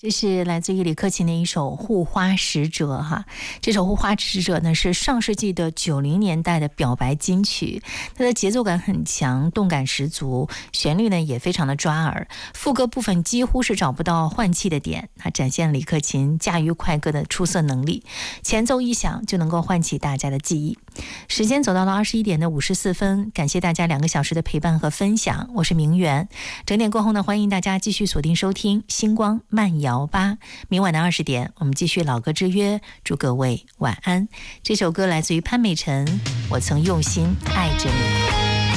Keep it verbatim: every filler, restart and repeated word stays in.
这是来自于李克勤的一首《护花使者》哈，这首《护花使者》呢是上世纪的九零年代的表白金曲，它的节奏感很强，动感十足，旋律呢也非常的抓耳，副歌部分几乎是找不到换气的点，它展现了李克勤驾驭快歌的出色能力，前奏一响就能够唤起大家的记忆。时间走到了二十一点的五十四分，感谢大家两个小时的陪伴和分享，我是明媛。整点过后呢，欢迎大家继续锁定收听星光慢摇吧，明晚的二十点我们继续老歌之约，祝各位晚安。这首歌来自于潘美辰，我曾用心爱着你。